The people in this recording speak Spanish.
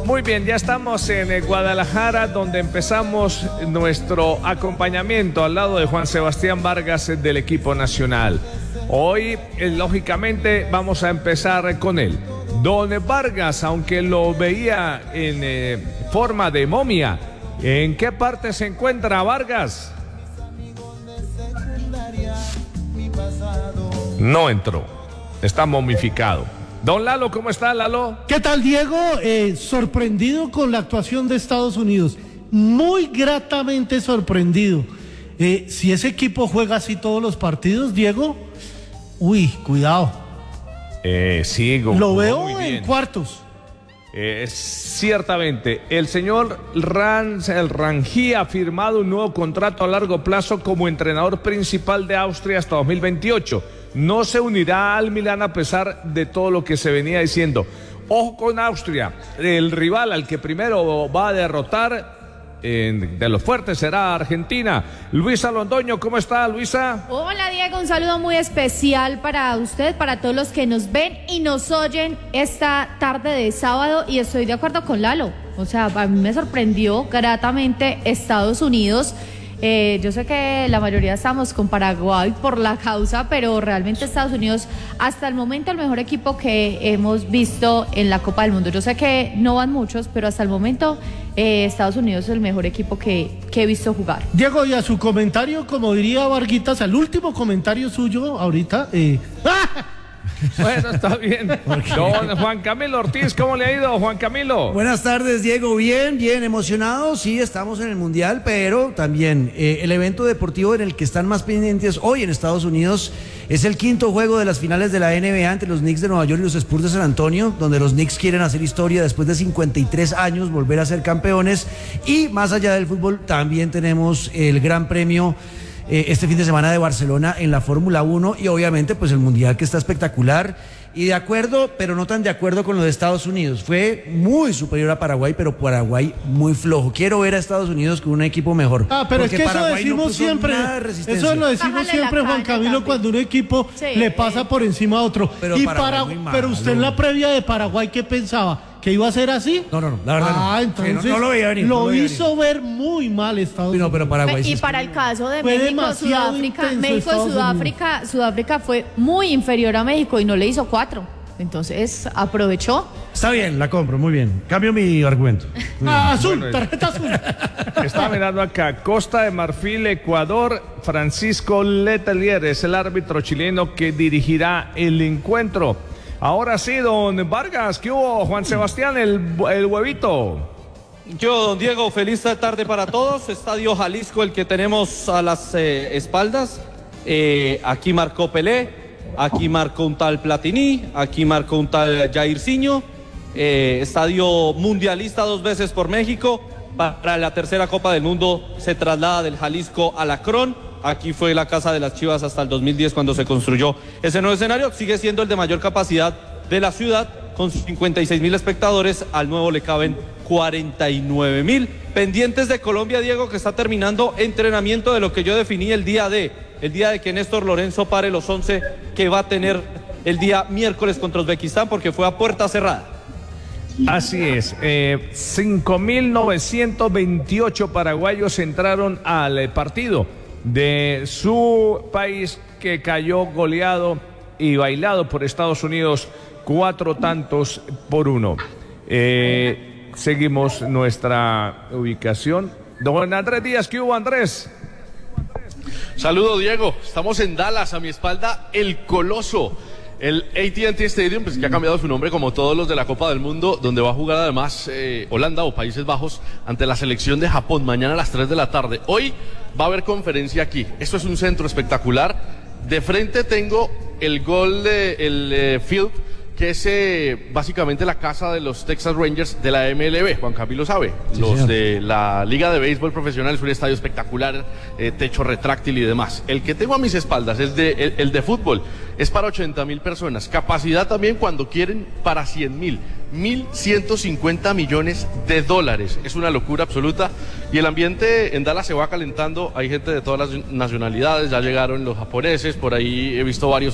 Muy bien, ya estamos en Guadalajara, donde empezamos nuestro acompañamiento al lado de Juan Sebastián Vargas del equipo nacional. Hoy, lógicamente, vamos a empezar con él. Don Vargas, aunque lo veía en forma de momia, ¿en qué parte se encuentra Vargas? No entró, está momificado. Don Lalo, ¿cómo está, Lalo? ¿Qué tal, Diego? Sorprendido con la actuación de Estados Unidos, muy gratamente sorprendido. Si ese equipo juega así todos los partidos, Diego, cuidado. Sí, lo veo en cuartos. Ciertamente, el señor Rangí ha firmado un nuevo contrato a largo plazo como entrenador principal de Austria hasta 2028. No se unirá al Milán a pesar de todo lo que se venía diciendo. Ojo con Austria, el rival al que primero va a derrotar de los fuertes será Argentina. Luisa Londoño, ¿cómo está, Luisa? Hola, Diego, un saludo muy especial para usted, para todos los que nos ven y nos oyen esta tarde de sábado, y estoy de acuerdo con Lalo. O sea, a mí me sorprendió gratamente Estados Unidos. Yo sé que la mayoría estamos con Paraguay por la causa, pero realmente Estados Unidos, hasta el momento, el mejor equipo que hemos visto en la Copa del Mundo. Yo sé que no van muchos, pero hasta el momento Estados Unidos es el mejor equipo que he visto jugar. Diego, y a su comentario, como diría Varguitas, al último comentario suyo ahorita, Bueno, está bien. Don Juan Camilo Ortiz, ¿cómo le ha ido, Juan Camilo? Buenas tardes, Diego. Bien emocionado. Sí, estamos en el Mundial, pero también el evento deportivo en el que están más pendientes hoy en Estados Unidos es el quinto juego de las finales de la NBA entre los Knicks de Nueva York y los Spurs de San Antonio, donde los Knicks quieren hacer historia después de 53 años, volver a ser campeones. Y más allá del fútbol, también tenemos el Gran Premio este fin de semana de Barcelona en la Fórmula 1, y obviamente pues el Mundial, que está espectacular. Y de acuerdo, pero no tan de acuerdo con lo de Estados Unidos. Fue muy superior a Paraguay, pero Paraguay muy flojo. Quiero ver a Estados Unidos con un equipo mejor. Pero es que Paraguay eso decimos siempre. Eso lo decimos siempre, Juan Camilo, cuando un equipo le pasa por encima a otro. Pero pero usted en la previa de Paraguay, ¿qué pensaba? ¿Que iba a ser así? No, la verdad no. Entonces no lo veía venir. Lo hizo ver muy mal Estados Unidos. Pero Paraguay y para el caso de Sudáfrica fue muy inferior a México y no le hizo 4. Entonces aprovechó. Está bien, la compro, muy bien. Cambio mi argumento. Azul, tarjeta azul. Está mirando acá, Costa de Marfil, Ecuador. Francisco Letelier es el árbitro chileno que dirigirá el encuentro. Ahora sí, don Vargas, ¿qué hubo, Juan Sebastián, el huevito? Yo, don Diego, feliz tarde para todos. Estadio Jalisco, el que tenemos a las espaldas. Aquí marcó Pelé, aquí marcó un tal Platini, aquí marcó un tal Jairzinho. Estadio mundialista 2 veces por México. Para la tercera Copa del Mundo se traslada del Jalisco al Akron. Aquí fue la casa de las Chivas hasta el 2010 cuando se construyó ese nuevo escenario. Sigue siendo el de mayor capacidad de la ciudad, con 56,000 espectadores. Al nuevo le caben 49,000. Pendientes de Colombia, Diego, que está terminando entrenamiento de lo que yo definí el día de que Néstor Lorenzo pare los 11 que va a tener el día miércoles contra Uzbekistán, porque fue a puerta cerrada. Así es, 5,928 paraguayos entraron al partido de su país, que cayó goleado y bailado por Estados Unidos 4-1. Seguimos nuestra ubicación. Don Andrés Díaz, ¿qué hubo, Andrés? Saludo, Diego. Estamos en Dallas, a mi espalda el Coloso, el AT&T Stadium, pues que ha cambiado su nombre como todos los de la Copa del Mundo, donde va a jugar además Holanda o Países Bajos ante la selección de Japón mañana a las 3 de la tarde. Hoy va a haber conferencia aquí. Esto es un centro espectacular. De frente tengo el gol del Field, que es básicamente la casa de los Texas Rangers de la MLB. Juan Camilo sabe, sí, los señor. De la Liga de Béisbol Profesional. Es un estadio espectacular, techo retráctil y demás. El que tengo a mis espaldas es el de fútbol, es para 80,000 personas, capacidad también cuando quieren para 100,000, 1.150 millones de dólares, es una locura absoluta. Y el ambiente en Dallas se va calentando, hay gente de todas las nacionalidades, ya llegaron los japoneses, por ahí he visto varios